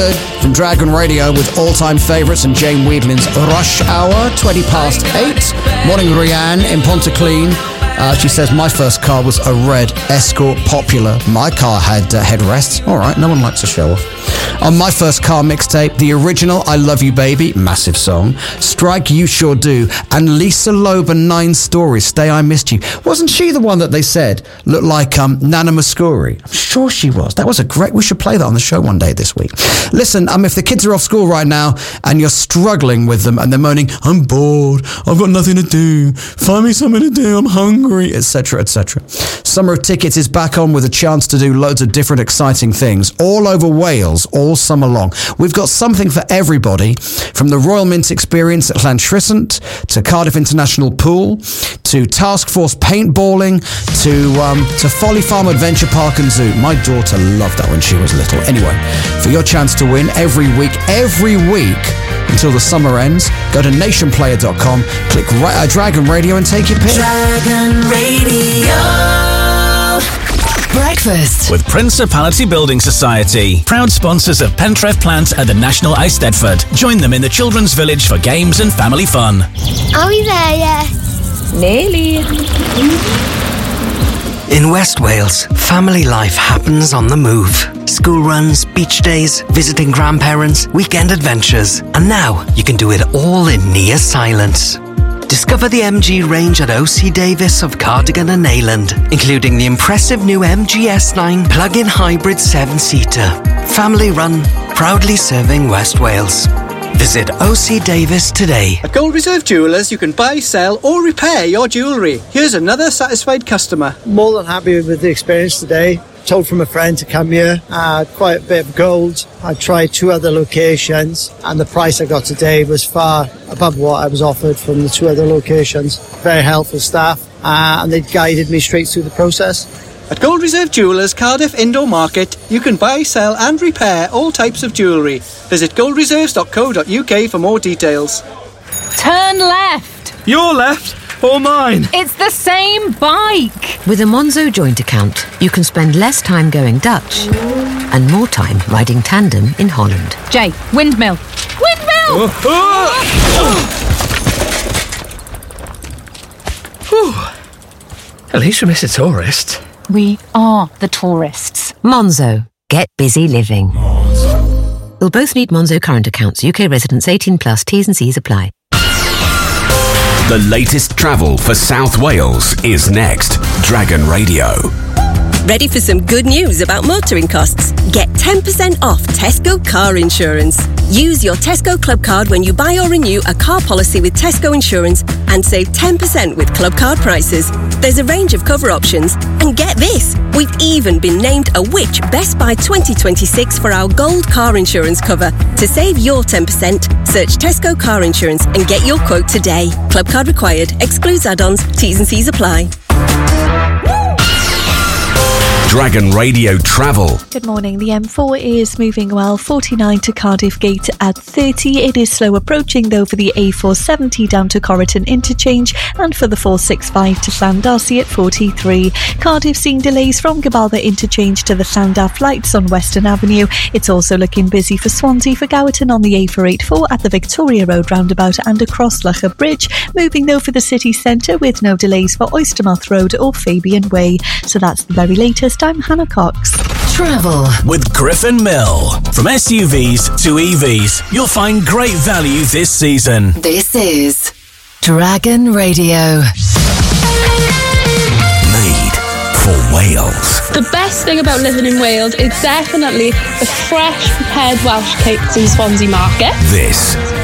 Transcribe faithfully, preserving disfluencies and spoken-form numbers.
From Dragon Radio with all-time favourites and Jane Weedlin's Rush Hour, twenty past eight. Morning, Rianne in Pontyclean. Uh, she says, my first car was a red Escort Popular. My car had uh, headrests. All right, no one likes to show off. On my first car mixtape, the original I Love You Baby, massive song, Strike You Sure Do, and Lisa Loeb and Nine Stories, Stay I Missed You. Wasn't she the one that they said looked like um, Nana Muscuri? I'm sure she was. That was a great... We should play that on the show one day this week. Listen, um, if the kids are off school right now and you're struggling with them and they're moaning, I'm bored, I've got nothing to do, find me something to do, I'm hungry, et cetera, et cetera. Summer of Tickets is back on with a chance to do loads of different exciting things all over Wales, all summer long. We've got something for everybody, from the Royal Mint experience at Llantrisant to Cardiff International Pool to Task Force paintballing to um, to Folly Farm Adventure Park and Zoo. My daughter loved that when she was little. Anyway, for your chance to win every week, every week until the summer ends, go to nation player dot com, click ra- uh, Dragon Radio and take your pick. Dragon Radio. Breakfast with Principality Building Society, proud sponsors of Pentref Plant at the National Eisteddfod. Join them in the Children's Village for games and family fun. Are we there yet? Nearly. In West Wales, family life happens on the move. School runs, beach days, visiting grandparents, weekend adventures. And now you can do it all in near silence. Discover the M G range at O C Davis of Cardigan and Neyland, including the impressive new M G S nine plug-in hybrid seven-seater. Family run, proudly serving West Wales. Visit O C Davis today. At Gold Reserve Jewellers, you can buy, sell or repair your jewellery. Here's another satisfied customer. More than happy with the experience today. Told from a friend to come here. Uh, quite a bit of gold. I tried two other locations and the price I got today was far above what I was offered from the two other locations. Very helpful staff uh, and they guided me straight through the process. At Gold Reserve Jewellers, Cardiff Indoor Market, you can buy, sell and repair all types of jewellery. Visit gold reserves dot co dot uk for more details. Turn left. Your left or mine? It's the same bike. With a Monzo joint account, you can spend less time going Dutch and more time riding tandem in Holland. Jay, windmill. Windmill! Oh, oh. At least we missed a tourist. We are the tourists. Monzo. Get busy living. Monzo. You'll both need Monzo current accounts. U K residents eighteen plus. T's and C's apply. The latest travel for South Wales is next. Dragon Radio. Ready for some good news about motoring costs? Get ten percent off Tesco car insurance. Use your Tesco Club card when you buy or renew a car policy with Tesco Insurance and save ten percent with Club card prices. There's a range of cover options. And get this, we've even been named a Which Best Buy twenty twenty-six for our gold car insurance cover. To save your ten percent, search Tesco Car Insurance and get your quote today. Club card required. Excludes add-ons. T's and C's apply. Dragon Radio Travel. Good morning. The M four is moving well. forty-nine to Cardiff Gate at thirty. It is slow approaching though for the A four seventy down to Corriton Interchange and for the four sixty-five to Llandarcy at forty-three. Cardiff seeing delays from Gabalda Interchange to the Llandaff lights on Western Avenue. It's also looking busy for Swansea for Gowerton on the A four eighty-four at the Victoria Road roundabout and across Locher Bridge. Moving though for the city centre with no delays for Oystermouth Road or Fabian Way. So that's the very latest. I'm Hannah Cox. Travel with Griffin Mill. From S U Vs to E Vs, you'll find great value this season. This is Dragon Radio. Made for Wales. The best thing about living in Wales is definitely the fresh prepared Welsh cakes in Swansea Market. This